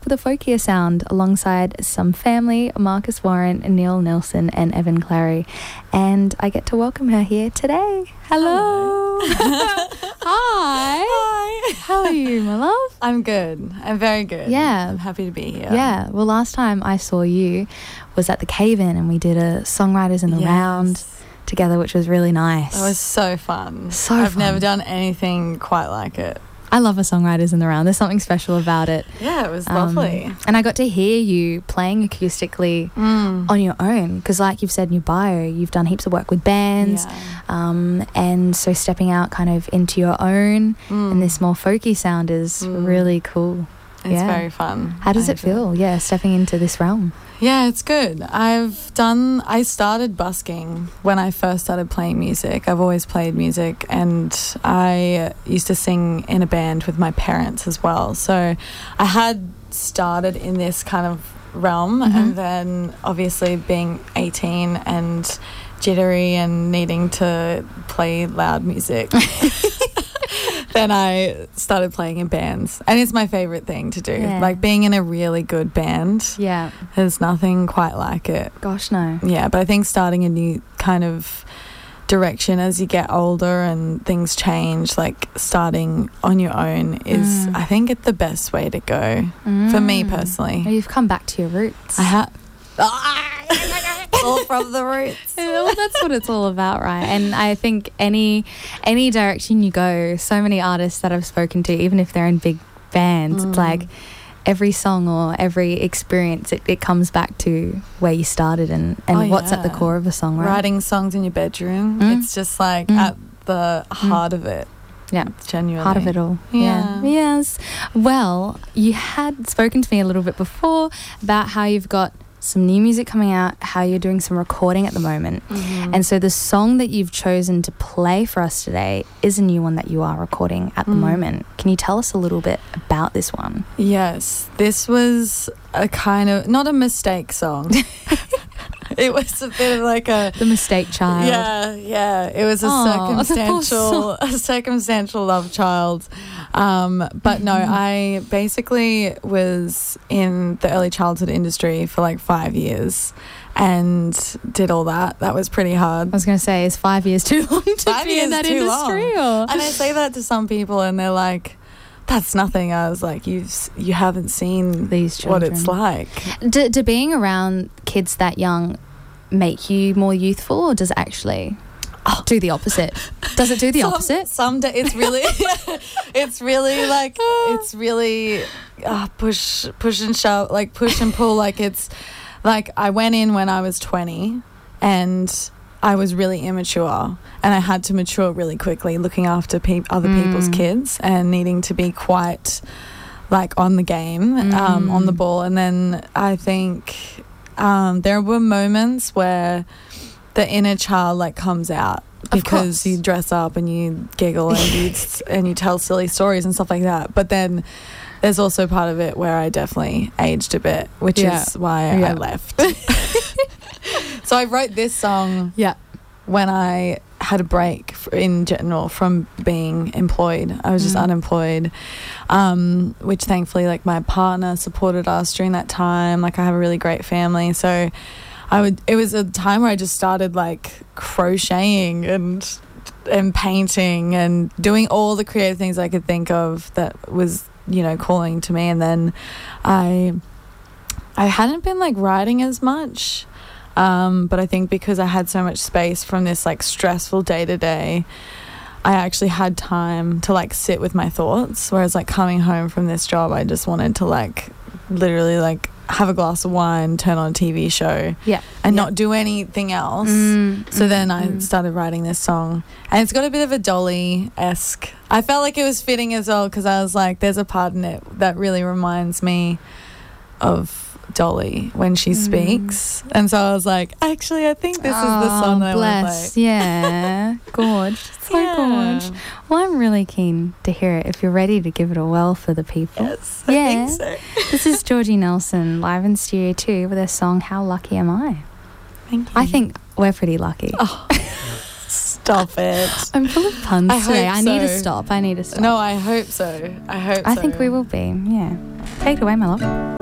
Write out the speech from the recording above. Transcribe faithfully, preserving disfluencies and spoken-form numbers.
with a folkier sound alongside some family, Marcus Warren, Neil Nelson and Evan Clary. And I get to welcome her here today. Hello. Hello. Hi. Hi. How are you, my love? I'm good. I'm very good. Yeah. I'm happy to be here. Yeah. Well, last time I saw you was at the Cave-In and we did a Songwriters in the Yes. Round together, which was really nice. That was so fun. So I've fun. never done anything quite like it. I love a Songwriters in the Round. There's something special about it. Yeah, it was Um, lovely. And I got to hear you playing acoustically Mm. on your own because, like you've said in your bio, you've done heaps of work with bands. Yeah. Um, and so stepping out kind of into your own Mm. and this more folky sound is Mm. really cool. It's yeah. very fun. How does I it feel? Yeah, stepping into this realm. Yeah, it's good. I've done, I started busking when I first started playing music. I've always played music and I used to sing in a band with my parents as well. So I had started in this kind of realm Mhm. and then obviously being eighteen and jittery and needing to play loud music. Then I started playing in bands and it's my favorite thing to do. Yeah. Like being in a really good band. Yeah. There's nothing quite like it. Gosh, no. Yeah, but I think starting a new kind of direction as you get older and things change, like starting on your own is, Mm. I think, it's the best way to go for me Mm. personally. You've come back to your roots. I have. All from the roots. Yeah, well, that's what it's all about, right? And I think any any direction you go, so many artists that I've spoken to, even if they're in big bands, Mm. it's like every song or every experience, it, it comes back to where you started and, and Oh, what's at the yeah. core of a song, right? Writing songs in your bedroom, Mm. it's just like Mm. at the heart of it. Yeah. It's genuinely. Heart of it all. Yeah. Yes. Well, you had spoken to me a little bit before about how you've got some new music coming out, how you're doing some recording at the moment. Mhm. And so the song that you've chosen to play for us today is a new one that you are recording at the Mm. moment. Can you tell us a little bit about this one? Yes, this was a kind of, not a mistake song. It was a bit of like a, The Mistake Child. yeah, yeah. It was a Aw, the poor circumstantial, a circumstantial love child. Um, but no, I basically was in the early childhood industry for like five years and did all that. That was pretty hard. I was going to say, is five years too long to Five be in years that too industry? Or? And I say that to some people and they're like, that's nothing. I was like, you've s- you haven't seen These what children. it's like. Do, do being around kids that young make you more youthful, or does it actually Oh. do the opposite? Does it do the Some- opposite? Some day it's really, it's really like it's really uh, push, push and shove, like push and pull. Like it's like I went in when I was twenty, and I was really immature, and I had to mature really quickly, looking after pe- other people's Mm. kids and needing to be quite like on the game, um, on the Mm. ball. And then I think um, there were moments where the inner child like comes out Of because course. you dress up and you giggle and you s- and you tell silly stories and stuff like that. But then there's also part of it where I definitely aged a bit, which Yeah. is why Yeah. I left. So I wrote this song Yeah. when I had a break f- in general from being employed. I was just Mm. unemployed, um, which thankfully like my partner supported us during that time. Like I have a really great family. So I would, it was a time where I just started like crocheting and and painting and doing all the creative things I could think of that was, you know, calling to me. And then I I hadn't been like writing as much. Um, but I think because I had so much space from this like stressful day to day, I actually had time to like sit with my thoughts. Whereas like coming home from this job, I just wanted to like literally like have a glass of wine, turn on a T V show, Yeah. and Yeah. not do anything else. Mm, So mm, then I mm. started writing this song, and it's got a bit of a Dolly-esque. I felt like it was fitting as well because I was like, there's a part in it that really reminds me of Dolly when she Mm. speaks, and so I was like, actually, I think this is the song that I want to bless. play. Yeah. Gorge. So Yeah. gorge. Well, I'm really keen to hear it if you're ready to give it a whirl for the people. Yes, Yeah. I think so. This is Georgie Nelson live in Studio two with her song How Lucky Am I? Thank you. I think we're pretty lucky. Oh, stop it. I'm full of puns I today. hope I need to so. stop. I need to stop. No, I hope so. I hope I so. think we will be. Yeah. Take it away, my love.